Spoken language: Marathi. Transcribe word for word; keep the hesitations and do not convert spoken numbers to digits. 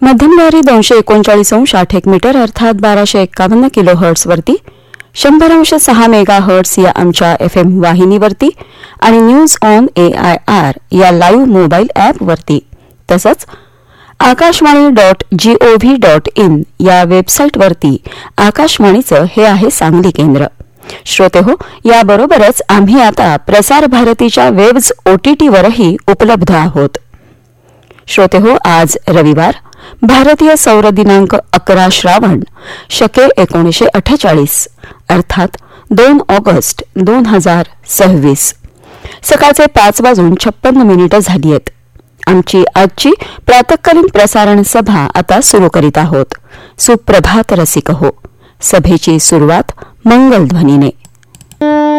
मध्यमवारी दोनशे एकोणचाळीस अंश आठ एक मीटर अर्थात बाराशे एक्कावन्न किलो हर्ट्सवरती, शंभर अंश सहा मेगा हर्ट्स या आमच्या एफ एम वाहिनीवरती आणि news on A I R या लाईव्ह मोबाईल ॲपवरती, तसंच Akashvani dot G O V dot in या वेबसाईटवरती आकाशवाणीचं हे आहे सांगली केंद्र. श्रोते हो, याबरोबरच आम्ही आता प्रसार भारतीच्या वेब्स ओटीटीवरही उपलब्ध आहोत. श्रोते हो, आज रविवार, भारतीय सौर दिनांक अकरा श्रावण शके एकोणीसशे अठ्ठेचाळीस अर्थात दोन ऑगस्ट दोन हजार सव्वीस, सकाळचे पाच वाजून छप्पन्न मिनिटं झाली आहेत. आमची आजची प्रातःकालीन प्रसारण सभा आता सुरू करीत आहोत. सुप्रभात रसिक हो. सभेची सुरुवात मंगलध्वनीने.